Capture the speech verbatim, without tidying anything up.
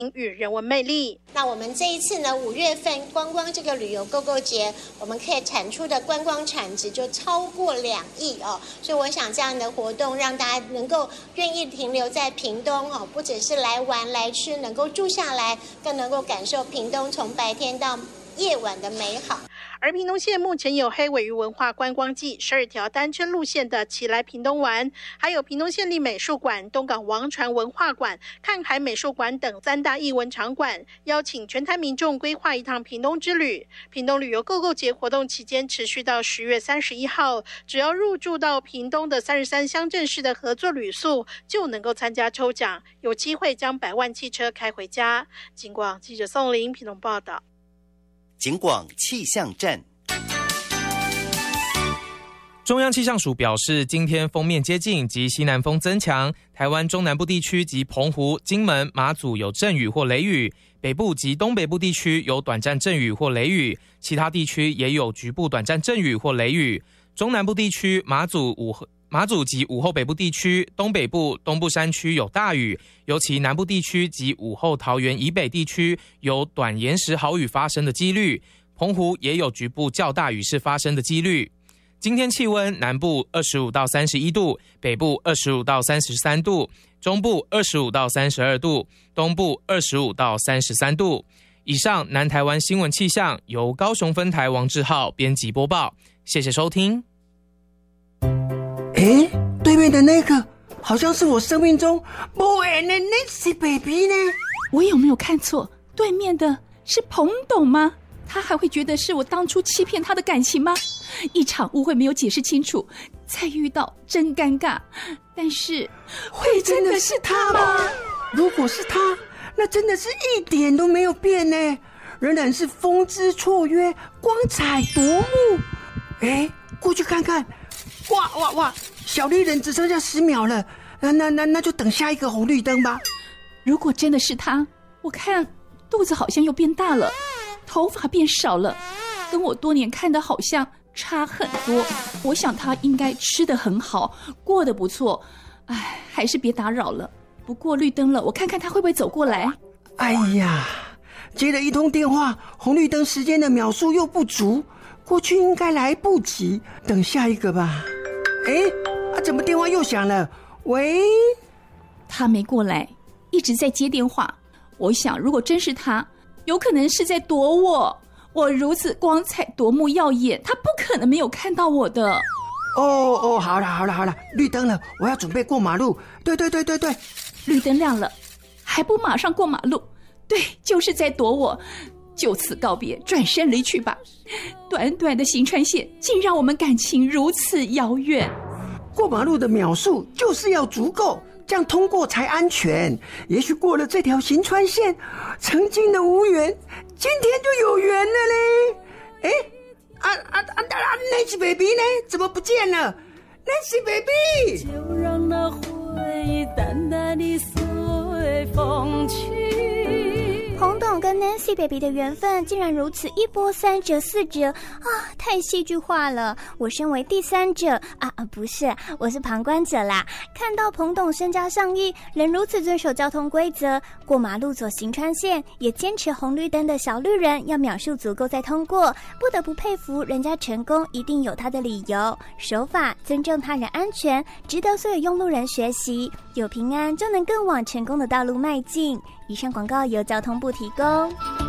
与人文魅力。 那我们这一次呢，五月份观光这个旅游购购节，我们可以产出的观光产值就超过两亿哦。所以我想这样的活动让大家能够愿意停留在屏东哦，不只是来玩来吃，能够住下来，更能够感受屏东从白天到夜晚的美好。 而屏东县目前有黑鮪鱼文化观光季十二条单车路线的骑来屏东玩，还有屏东县立美术馆、东港王船文化馆、看海美术馆等三大艺文场馆，邀请全台民众规划一趟屏东之旅。屏东旅游购购节活动期间持续到十月三十一号，只要入住到屏东的三十三乡镇市的合作旅宿，就能够参加抽奖，有机会将百万汽车开回家。警广记者宋玲屏东报道。 警广气象站。 中央气象署表示，今天锋面接近及西南风增强，台湾中南部地区及澎湖、金门、马祖有阵雨或雷雨，北部及东北部地区有短暂阵雨或雷雨，其他地区也有局部短暂阵雨或雷雨。中南部地区、马祖午马祖及午后北部地区、东北部、东部山区有大雨，尤其南部地区及午后桃园以北地区有短延时豪雨发生的几率，澎湖也有局部较大雨势发生的几率。今天气温，南部二十五到三十一度，北部二十五到三十三度，中部二十五到三十二度，东部二十五到三十三度。以上南台湾新闻气象由高雄分台王志浩编辑播报，谢谢收听。 诶，对面的那个好像是我生命中不远的 Nancy baby 呢。 我有没有看错？对面的是彭董吗？他还会觉得是我当初欺骗他的感情吗？一场误会没有解释清楚，再遇到真尴尬。但是会真的是他吗？如果是他，那真的是一点都没有变呢，仍然是风姿绰约，光彩夺目。诶，过去看看。哇哇哇！小绿人只剩下十秒了，那那那那就等下一个红绿灯吧。 如果真的是他，我看肚子好像又变大了，头发变少了，跟我多年看的好像差很多。我想他应该吃得很好，过得不错。哎，还是别打扰了。不过绿灯了，我看看他会不会走过来。 哎呀，接了一通电话，红绿灯时间的秒数又不足，过去应该来不及，等下一个吧。哎，啊，怎么电话又响了？喂， 他没过来，一直在接电话。我想，如果真是他，有可能是在躲我。我如此光彩夺目耀眼，他不可能没有看到我的。 哦哦，好了好了好了，绿灯了，我要准备过马路。对对对对对， 绿灯亮了，还不马上过马路？对，就是在躲我。就此告别，转身离去吧。短短的行川线，竟让我们感情如此遥远。 过马路的秒数就是要足够，这样通过才安全。也许过了这条行川线，曾经的无缘，今天就有缘了嘞。哎，啊啊啊啊 Nancy baby 呢？怎么不见了 ？Nancy baby， 就让那回忆淡淡地随风去。 彭董跟 Nancy baby 的缘分竟然如此一波三折四折啊，太戏剧化了。我身为第三者啊啊，不是，我是旁观者啦。看到彭董身家上亿，仍如此遵守交通规则，过马路走行川线，也坚持红绿灯的小绿人要秒数足够再通过，不得不佩服人家成功一定有他的理由，守法尊重他人安全，值得所有用路人学习。有平安就能更往成功的道路迈进。以上广告由交通部提供。